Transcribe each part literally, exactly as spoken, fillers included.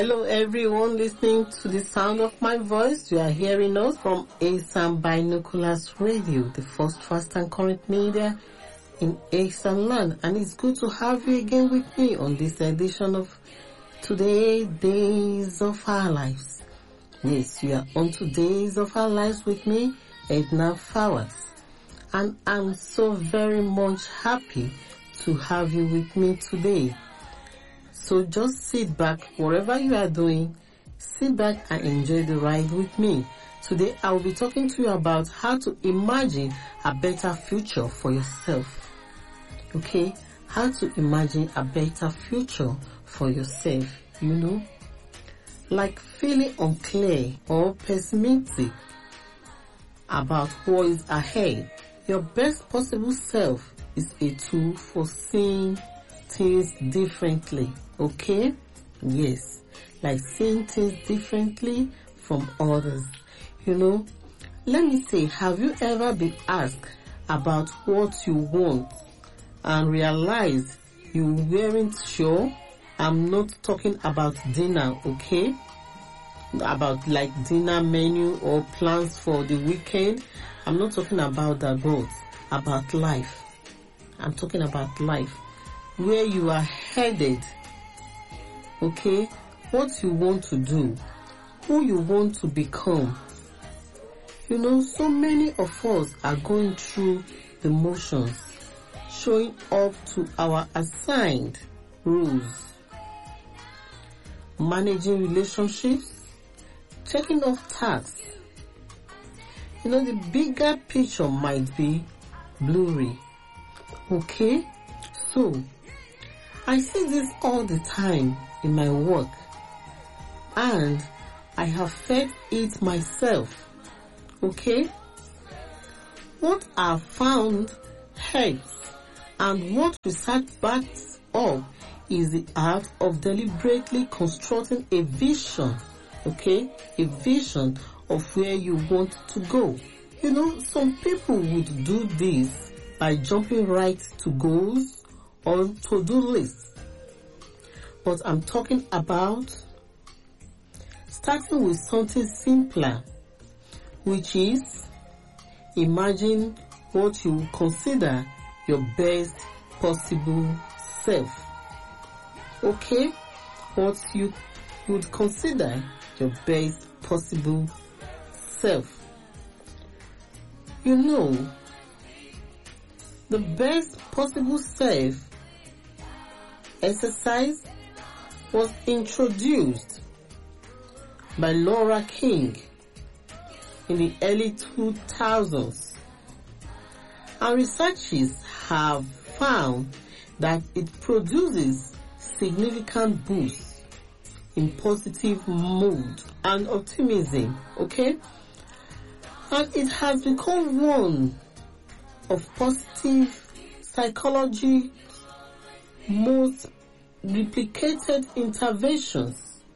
Hello everyone listening to the sound of my voice. You are hearing us from ASAM Binoculars Radio, the first fast and current media in ASAM land. And it's good to have you again with me on this edition of Today Days of Our Lives. Yes, you are on Today's of Our Lives with me, Edna Fowers. And I'm so very much happy to have you with me today. So just sit back, whatever you are doing, sit back and enjoy the ride with me. Today I will be talking to you about how to imagine a better future for yourself. Okay? How to imagine a better future for yourself, you know? Like feeling unclear or pessimistic about what is ahead. Your best possible self is a tool for seeing things differently. Okay? Yes. Like seeing things differently from others. You know, let me say, have you ever been asked about what you want and realized you weren't sure? I'm not talking about dinner, okay? About like dinner menu or plans for the weekend. I'm not talking about that, but about life. I'm talking about life. Where you are headed. Okay? What you want to do. Who you want to become. You know, so many of us are going through the motions, showing up to our assigned rules, managing relationships, checking off tasks. You know, the bigger picture might be blurry. Okay? So, I see this all the time in my work, and I have felt it myself. Okay? What I found helps, and what research backs up is the art of deliberately constructing a vision. Okay? A vision of where you want to go. You know, some people would do this by jumping right to goals or to-do lists. But I'm talking about starting with something simpler, which is imagine what you consider your best possible self. Okay? What you would consider your best possible self. You know, the best possible self exercise was introduced by Laura King in the early two thousands, and researchers have found that it produces significant boosts in positive mood and optimism. Okay? And it has become one of positive psychology's most replicated interventions.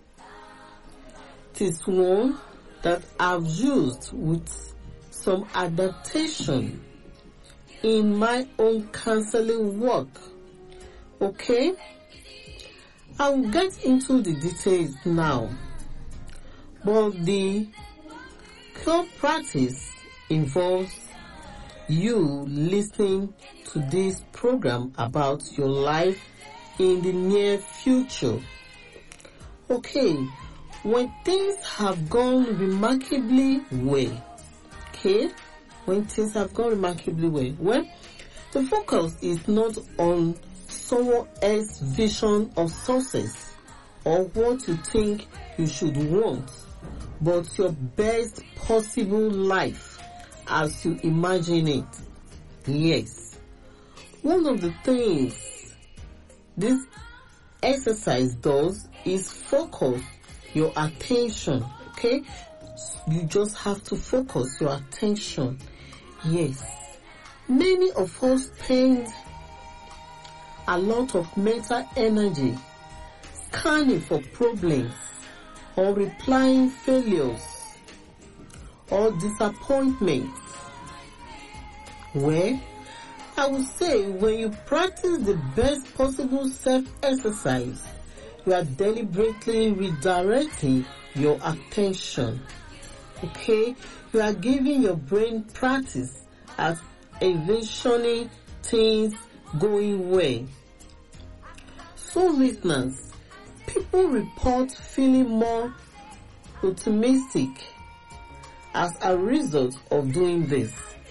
It is one that I've used with some adaptation in my own counseling work. Okay? I will get into the details now, but the core practice involves you listening to this program about your life in the near future. Okay, when things have gone remarkably well, okay, when things have gone remarkably well, well, the focus is not on someone else's vision of success or what you think you should want, but your best possible life as you imagine it. Yes. One of the things this exercise does is focus your attention. Okay? You just have to focus your attention. Yes. Many of us spend a lot of mental energy scanning for problems or replying failures or disappointments. Well, I would say when you practice the best possible self-exercise, you are deliberately redirecting your attention. Okay? You are giving your brain practice at envisioning things going well. So listeners, people report feeling more optimistic as a result of doing this.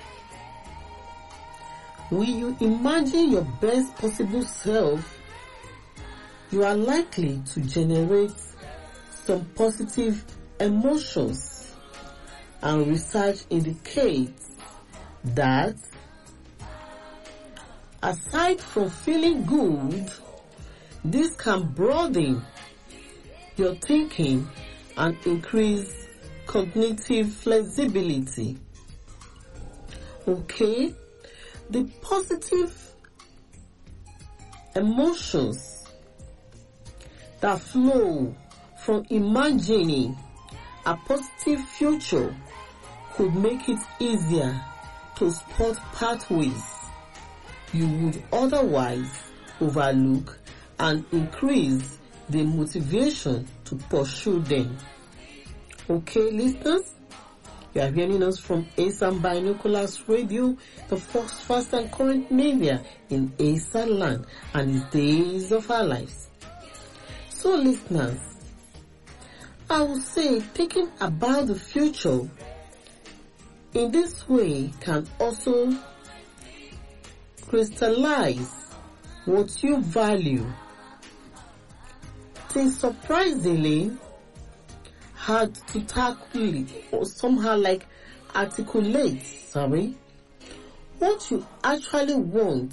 Will you imagine your best possible self? You are likely to generate some positive emotions, and research indicates that aside from feeling good, this can broaden your thinking and increase cognitive flexibility. Okay? The positive emotions that flow from imagining a positive future could make it easier to spot pathways you would otherwise overlook and increase the motivation to pursue them. Okay, listeners? You are hearing us from ASAM Binoculars Radio, the first, fast and current media in ASAM land and its days of our lives. So listeners, I would say thinking about the future in this way can also crystallize what you value. It is surprisingly hard to tackle it or somehow like articulate, sorry, what you actually want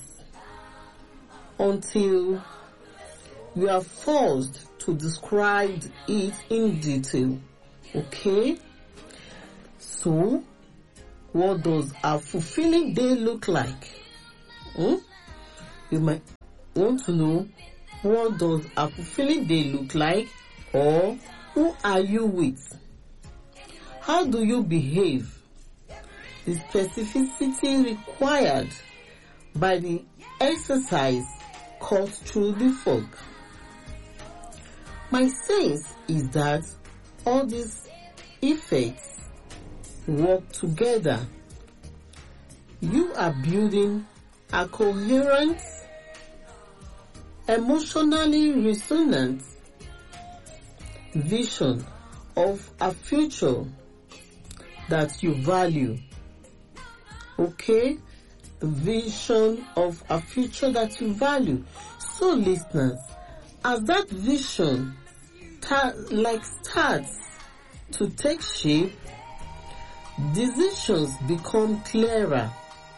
until you are forced to describe it in detail. Okay? So, what does a fulfilling day look like? Hmm? You might want to know, what does a fulfilling day look like, or who are you with? How do you behave? The specificity required by the exercise cuts through the fog. My sense is that all these effects work together. You are building a coherent, emotionally resonant vision of a future that you value. Okay? The vision of a future that you value. So listeners, as that vision ta- like starts to take shape, decisions become clearer.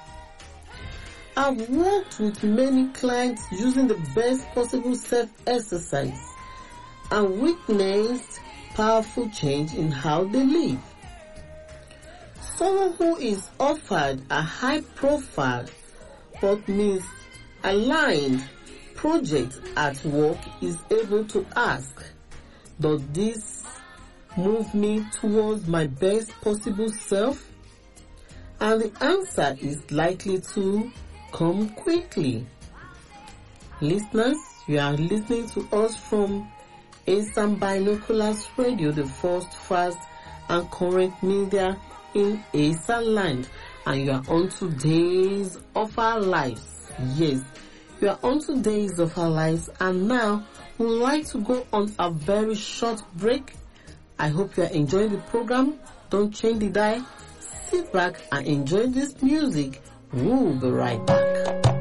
I've worked with many clients using the best possible self-exercise and witnessed powerful change in how they live. Someone who is offered a high-profile but misaligned project at work is able to ask, does this move me towards my best possible self? And the answer is likely to come quickly. Listeners, you are listening to us from ASAM Binoculars Radio, the first, fast and current media in ASAM land, and you are on to Days of Our Lives. Yes, you are on to Days of Our Lives, and now we would like to go on a very short break. I hope you are enjoying the program. Don't change the dial. Sit back and enjoy this music. We'll be right back.